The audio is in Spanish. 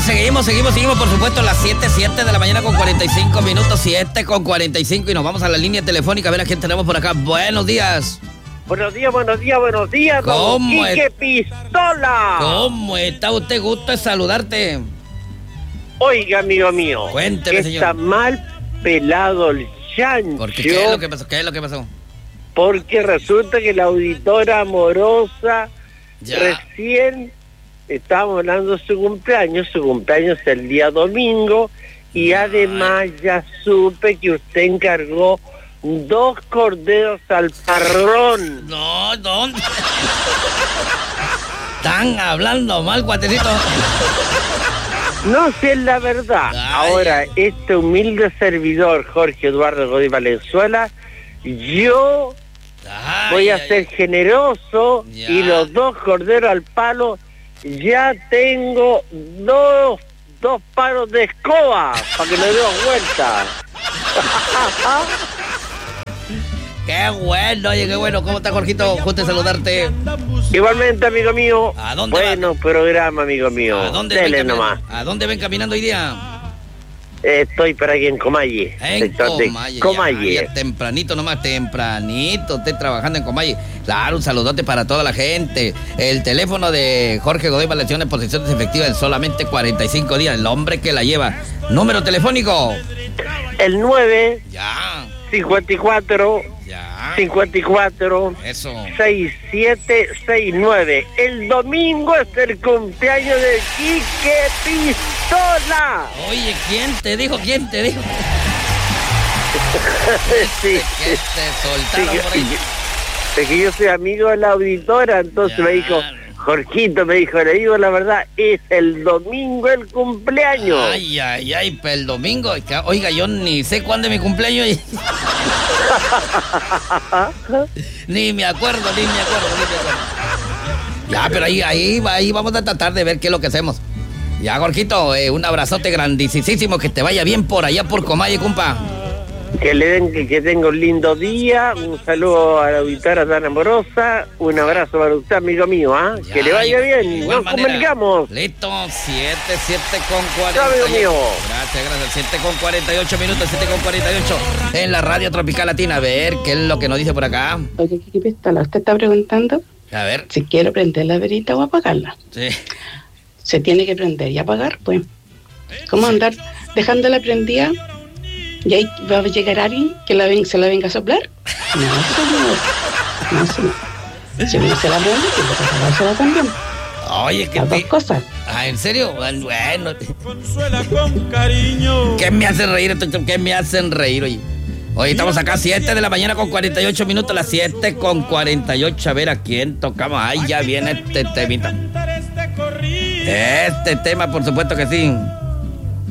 seguimos, por supuesto, las 7 de la mañana con 45 minutos, 7 con 45, y nos vamos a la línea telefónica a ver a quién tenemos por acá. Buenos días. Buenos días, ¿Cómo don Quique Pistola? ¿Cómo está usted? Gusto de saludarte. Oiga, amigo mío. Cuénteme, señor. Está mal pelado el chancho. ¿Por qué? ¿Qué es lo que pasó? Porque resulta que la auditora amorosa Ya. recién estábamos hablando de su cumpleaños es el día domingo, y además ya supe que usted encargó 2 corderos al parrón. No, ¿dónde? Están hablando mal, cuatecito. No sé, es la verdad. Ay. Ahora, este humilde servidor, Jorge Eduardo Godoy Valenzuela, yo voy a ser generoso, Ya. y los 2 corderos al palo, ya tengo dos palos de escoba para que le dé vuelta. Qué bueno, oye, qué bueno. ¿Cómo está, Jorgito? Gusto de saludarte. Igualmente, amigo mío. ¿A dónde bueno programa, amigo mío. ¿A dónde Dele ven nomás. ¿A dónde ven caminando hoy día? Estoy por aquí en Comalle. En sector de Comalle. Comalle. Ya tempranito nomás, estoy trabajando en Comalle. Claro, un saludote para toda la gente. El teléfono de Jorge Godoy Valenzuela en posiciones efectivas en solamente 45 días. El hombre que la lleva. Número telefónico. El 9 Ya. 54 Ya. 54 Eso. 6769. El domingo es el cumpleaños de Quique Pistola. Oye, ¿quién te dijo? Sí. Que te soltaron por ahí. Es que yo soy amigo de la auditora, entonces Ya. me dijo, Jorgito, le digo la verdad, es el domingo el cumpleaños. Ay, pero el domingo, oiga, yo ni sé cuándo es mi cumpleaños. Ni me acuerdo. Ya, pero ahí vamos a tratar de ver qué es lo que hacemos. Ya, Jorgito, un abrazote grandísimo, que te vaya bien por allá por Comalle, compa. Que tenga un lindo día, un saludo a la auditora tan amorosa, un abrazo para usted, amigo mío, ¿ah? Ya, Que le vaya bien, igual nos manera. comunicamos. Listo, 7 con 48. Chao, amigo mío. Gracias, 7 con 48 minutos, 7 con 48 en la radio Tropical Latina. A ver, ¿qué es lo que nos dice por acá? Oye, Quique Pistola, usted está preguntando A ver, si quiero prender la verita o apagarla. sí. Se tiene que prender y apagar, pues. ¿Cómo andar dejándola prendida? ¿Y ahí va a llegar alguien que se la venga a soplar? No, señor. Si uno se la mueve, tiene que apagársela también. Oye, Las dos cosas. Ah, ¿en serio? Bueno. ¿Qué me hacen reír? ¿Qué me hacen reír, oye? Hoy estamos acá 7 de la mañana con 48 minutos, las 7 con 48. A ver a quién tocamos. Ay, ya viene este temita. Este tema, por supuesto que sí.